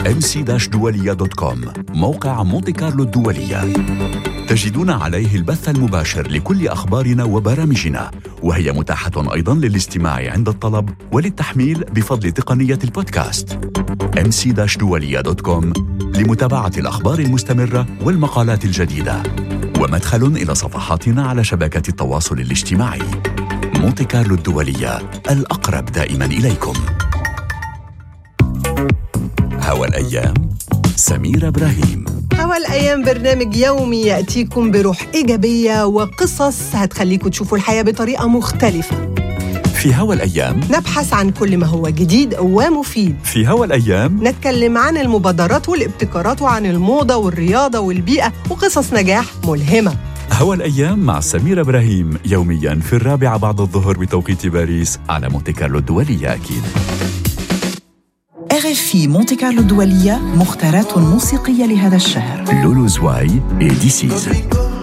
mc-dualia.com موقع مونتي كارلو الدولية. تجدون عليه البث المباشر لكل أخبارنا وبرامجنا، وهي متاحة أيضاً للاستماع عند الطلب وللتحميل بفضل تقنية البودكاست. mc-dualia.com لمتابعة الأخبار المستمرة والمقالات الجديدة، ومدخل إلى صفحاتنا على شبكات التواصل الاجتماعي. مونتي كارلو الدولية، الأقرب دائماً إليكم. هوا الأيام، سميرة إبراهيم. هوا الأيام برنامج يومي يأتيكم بروح إيجابية وقصص هتخليكم تشوفوا الحياة بطريقة مختلفة. في هوا الأيام نبحث عن كل ما هو جديد ومفيد. في هوا الأيام نتكلم عن المبادرات والابتكارات وعن الموضة والرياضة والبيئة وقصص نجاح ملهمة. هوا الأيام مع سميرة إبراهيم، يومياً في 4 بعد الظهر بتوقيت باريس على مونتي كارلو الدولية. أكيد RFI مونتي كارلو الدولية، مختارات موسيقية لهذا الشهر. لولو زواي إديسيز.